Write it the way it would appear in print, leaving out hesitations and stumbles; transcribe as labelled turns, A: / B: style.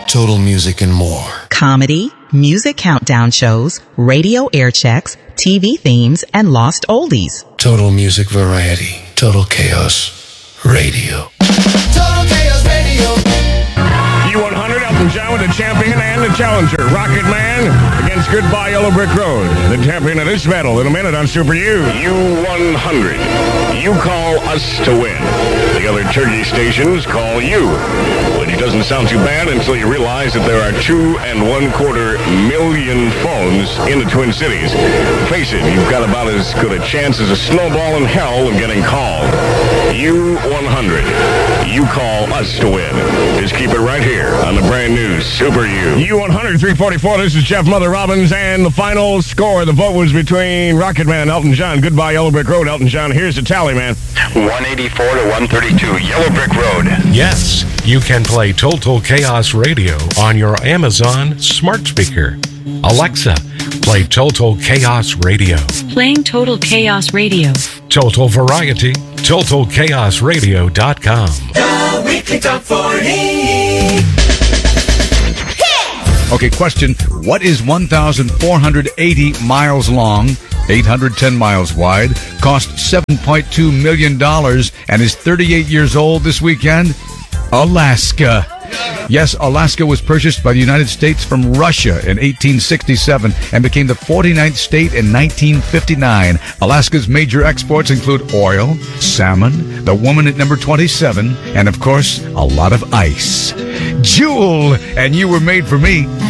A: Total Music and more.
B: Comedy, music countdown shows, radio air checks, TV themes, and lost oldies.
A: Total Music Variety. Total Chaos Radio.
C: Total Chaos Radio.
D: U100, Elton John with the champion and the challenger. Rocket Man against Goodbye Yellow Brick Road. The champion of this battle in a minute on Super U. U100. You call us to win. The other turkey stations call you. It doesn't sound too bad until you realize that there are 2.25 million phones in the Twin Cities. Face it, you've got about as good a chance as a snowball in hell of getting called. U100. You call us to win. Just keep it right here on the brand new Super U. U100, 344. This is Jeff Mother Robbins, and the final score. The vote was between Rocket Man and Elton John. Goodbye Yellow Brick Road. Elton John, here's the tally, man.
E: 184 to 132. Yellow Brick Road.
F: Yes, you can play Total Chaos Radio on your Amazon smart speaker. Alexa, play Total Chaos Radio.
G: Playing Total Chaos Radio.
F: Total Variety, TotalChaosRadio.com.
C: The Weekly Top 40.
H: Okay, question. What is 1,480 miles long, 810 miles wide, cost $7.2 million, and is 38 years old this weekend? Alaska. Yes, Alaska was purchased by the United States from Russia in 1867 and became the 49th state in 1959. Alaska's major exports include oil, salmon, the woman at number 27, and of course, a lot of ice. Jewel, and you were made for me.